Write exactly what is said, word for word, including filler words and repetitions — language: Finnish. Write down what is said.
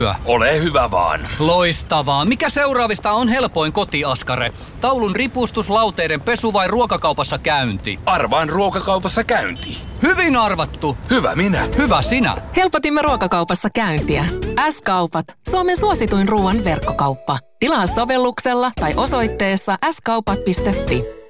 Ole hyvä vaan. Loistavaa. Mikä seuraavista on helpoin kotiaskare? Taulun ripustus, lauteiden pesu vai ruokakaupassa käynti? Arvaan ruokakaupassa käynti. Hyvin arvattu. Hyvä minä. Hyvä sinä. Helpotimme ruokakaupassa käyntiä. S-kaupat. Suomen suosituin ruoan verkkokauppa. Tilaa sovelluksella tai osoitteessa s kaupat piste fi.